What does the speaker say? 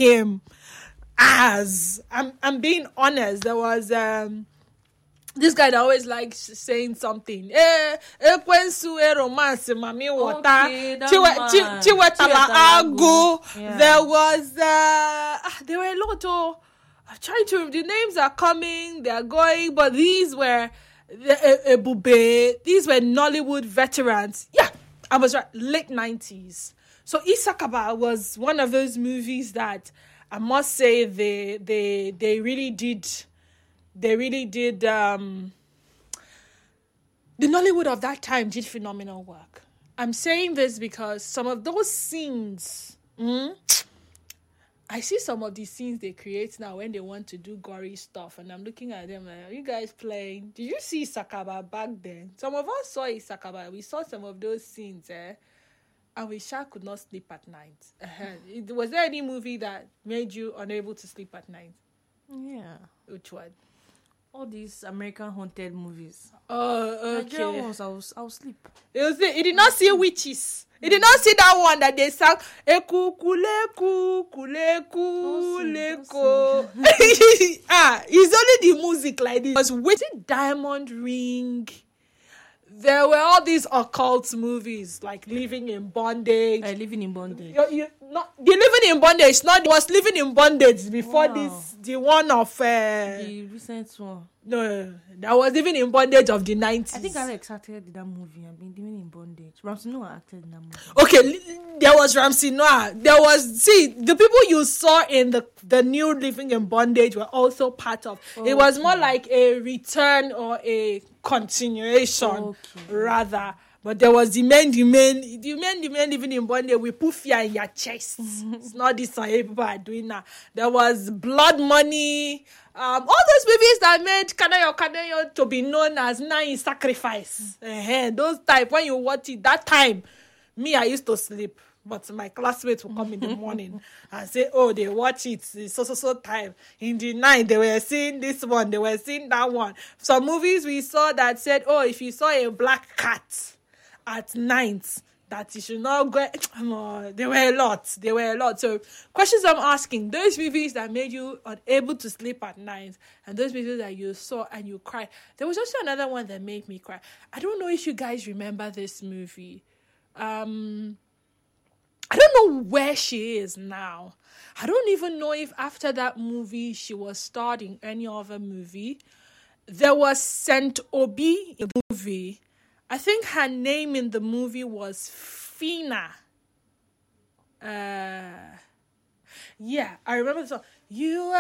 him as. I'm being honest. There was this guy that always likes saying something. Romance, mami water. Chiwetala ago. There was there were a lot of. I'm trying to. The names are coming. They are going, but these were Ebube. These were Nollywood veterans. Yeah, I was right. Late 90s. So Isakaba was one of those movies that I must say they really did. They really did. The Nollywood of that time did phenomenal work. I'm saying this because some of those scenes. I see some of these scenes they create now when they want to do gory stuff, and I'm looking at them like, are you guys playing? Did you see Sakaba back then? Some of us saw Sakaba. We saw some of those scenes, and we could not sleep at night. Was there any movie that made you unable to sleep at night? Yeah. Which one? All these American haunted movies. Oh, okay. Nigerian ones, I'll sleep. He did not see witches. He did not see that one that they sang. Eku kuleku kuleku leko. It's only the music like this. Was it Diamond Ring? There were all these occult movies like Living in Bondage. Living in Bondage. The Living in Bondage. Was Living in Bondage before this. The one of the recent one. No, that was Living in Bondage of the 90s. I think Alex acted in that movie. I've been Living in Bondage. Ramsey Noah acted in that movie. Okay, there was Ramsey Noah. There was the people you saw in the new Living in Bondage were also part of. It was more like a return or a continuation rather. But there was the men living in Bondage. We put fear in your chest. It's not this one people are doing now. There was Blood Money. All those movies that made Kanayo to be known as Nine Sacrifice. Those type, when you watch it, that time, me, I used to sleep. But my classmates would come in the morning and say, oh, they watch it. It's so time. In the night, they were seeing this one. They were seeing that one. Some movies we saw that said, oh, if you saw a black cat at night, that you should not go. There were a lot. So questions I'm asking, those movies that made you unable to sleep at night and those movies that you saw and you cried. There was also another one that made me cry. I don't know if you guys remember this movie. I don't know where she is now. I don't even know if after that movie she was starred in any other movie. There was Saint Obi in the movie. I think her name in the movie was Fina. Yeah, I remember the song. You